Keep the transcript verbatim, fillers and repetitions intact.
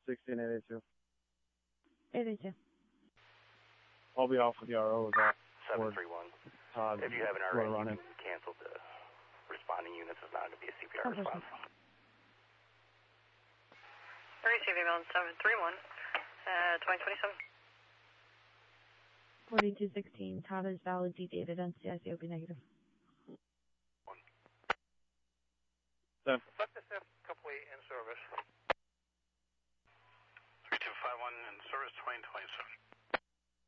sixteen eight eight two. eight eight two. I'll be off with the R O with that. seven three one. Todd, if you haven't already, run you can cancel the responding units. It's not going to be a C P R oh, response. Receiving on seven three one, uh, twenty twenty-seven. forty-two sixteen, Todd is valid, D-dated, N C I C O P negative. One. Seven. Let this have couple eight in service. three two five one in service twenty twenty-seven.